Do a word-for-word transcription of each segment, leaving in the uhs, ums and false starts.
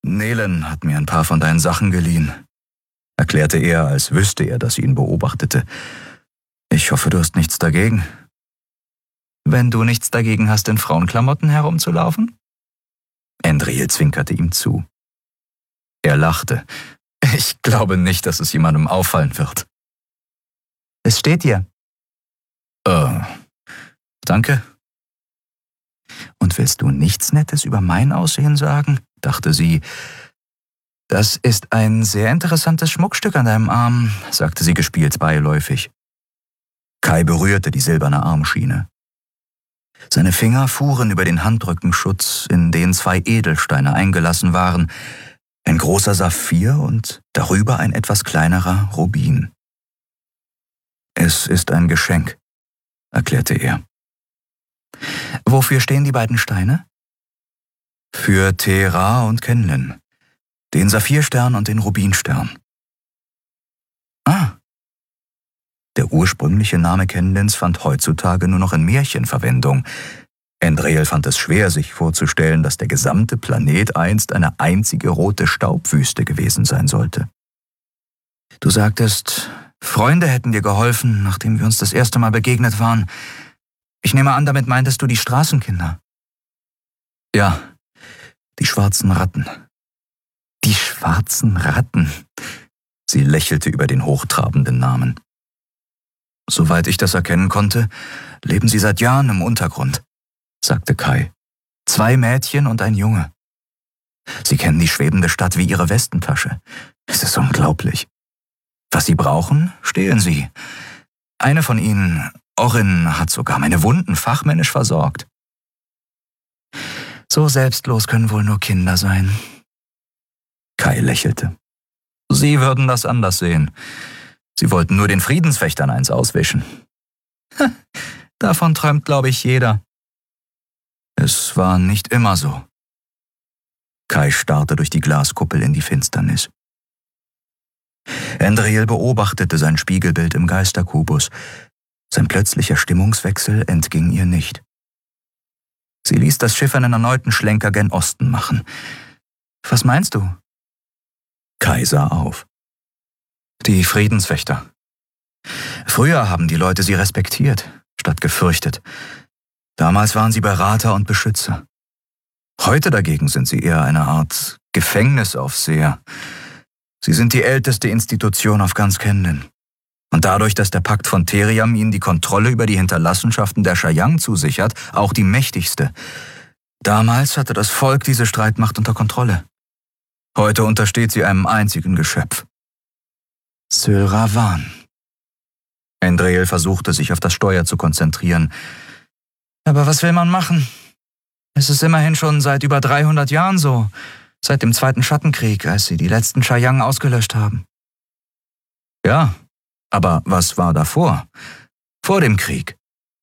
Nelen hat mir ein paar von deinen Sachen geliehen, erklärte er, als wüsste er, dass sie ihn beobachtete. Ich hoffe, du hast nichts dagegen. Wenn du nichts dagegen hast, in Frauenklamotten herumzulaufen? Andriel zwinkerte ihm zu. Er lachte. Ich glaube nicht, dass es jemandem auffallen wird. Es steht hier. Äh, danke. Und willst du nichts Nettes über mein Aussehen sagen? Dachte sie. Das ist ein sehr interessantes Schmuckstück an deinem Arm, sagte sie gespielt beiläufig. Kai berührte die silberne Armschiene. Seine Finger fuhren über den Handrückenschutz, in den zwei Edelsteine eingelassen waren, ein großer Saphir und darüber ein etwas kleinerer Rubin. Es ist ein Geschenk, erklärte er. Wofür stehen die beiden Steine? Für Te-Ra und Kenlin, den Saphirstern und den Rubinstern. Ah. Der ursprüngliche Name Kenlins fand heutzutage nur noch in Märchen Verwendung. Andriel fand es schwer, sich vorzustellen, dass der gesamte Planet einst eine einzige rote Staubwüste gewesen sein sollte. Du sagtest, Freunde hätten dir geholfen, nachdem wir uns das erste Mal begegnet waren. Ich nehme an, damit meintest du die Straßenkinder. Ja, die schwarzen Ratten. Die schwarzen Ratten. Sie lächelte über den hochtrabenden Namen. Soweit ich das erkennen konnte, leben sie seit Jahren im Untergrund, sagte Kai. Zwei Mädchen und ein Junge. Sie kennen die schwebende Stadt wie ihre Westentasche. Es ist unglaublich. Was sie brauchen, stehlen sie. Eine von ihnen, Orin, hat sogar meine Wunden fachmännisch versorgt. So selbstlos können wohl nur Kinder sein. Kai lächelte. Sie würden das anders sehen. Sie wollten nur den Friedenswächtern eins auswischen. Davon träumt, glaube ich, jeder. Es war nicht immer so. Kai starrte durch die Glaskuppel in die Finsternis. Andriel beobachtete sein Spiegelbild im Geisterkubus. Sein plötzlicher Stimmungswechsel entging ihr nicht. Sie ließ das Schiff einen erneuten Schlenker gen Osten machen. Was meinst du? Kai sah auf. Die Friedenswächter. Früher haben die Leute sie respektiert, statt gefürchtet. Damals waren sie Berater und Beschützer. Heute dagegen sind sie eher eine Art Gefängnisaufseher. Sie sind die älteste Institution auf ganz Kenlin. Und dadurch, dass der Pakt von Teriam ihnen die Kontrolle über die Hinterlassenschaften der Chayang zusichert, auch die mächtigste. Damals hatte das Volk diese Streitmacht unter Kontrolle. Heute untersteht sie einem einzigen Geschöpf. Syl Ravan. Andriel versuchte, sich auf das Steuer zu konzentrieren. Aber was will man machen? Es ist immerhin schon seit über dreihundert Jahren so, seit dem Zweiten Schattenkrieg, als sie die letzten Chayang ausgelöscht haben. Ja, aber was war davor? Vor dem Krieg?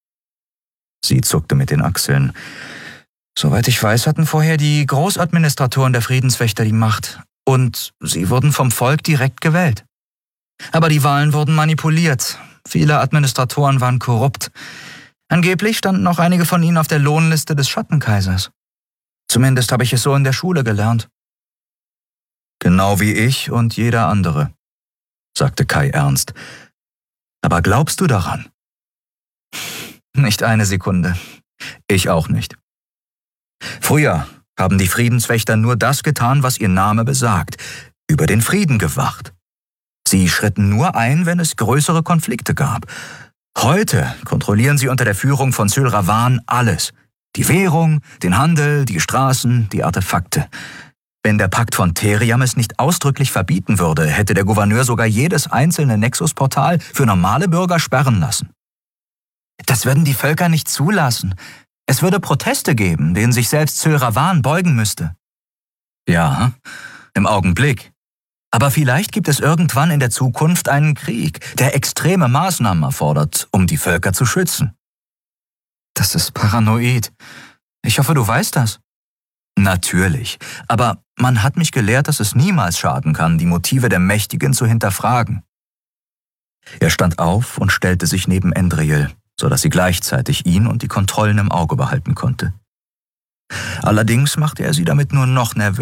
Sie zuckte mit den Achseln. Soweit ich weiß, hatten vorher die Großadministratoren der Friedenswächter die Macht und sie wurden vom Volk direkt gewählt. Aber die Wahlen wurden manipuliert. Viele Administratoren waren korrupt. Angeblich standen auch einige von ihnen auf der Lohnliste des Schattenkaisers. Zumindest habe ich es so in der Schule gelernt. Genau wie ich und jeder andere, sagte Kai ernst. Aber glaubst du daran? Nicht eine Sekunde. Ich auch nicht. Früher haben die Friedenswächter nur das getan, was ihr Name besagt, über den Frieden gewacht. Sie schritten nur ein, wenn es größere Konflikte gab. Heute kontrollieren sie unter der Führung von Syl Ravan alles. Die Währung, den Handel, die Straßen, die Artefakte. Wenn der Pakt von Teriam es nicht ausdrücklich verbieten würde, hätte der Gouverneur sogar jedes einzelne Nexus-Portal für normale Bürger sperren lassen. Das würden die Völker nicht zulassen. Es würde Proteste geben, denen sich selbst Syl Ravan beugen müsste. Ja, im Augenblick. Aber vielleicht gibt es irgendwann in der Zukunft einen Krieg, der extreme Maßnahmen erfordert, um die Völker zu schützen. Das ist paranoid. Ich hoffe, du weißt das. Natürlich, aber man hat mich gelehrt, dass es niemals schaden kann, die Motive der Mächtigen zu hinterfragen. Er stand auf und stellte sich neben Andriel, sodass sie gleichzeitig ihn und die Kontrollen im Auge behalten konnte. Allerdings machte er sie damit nur noch nervös.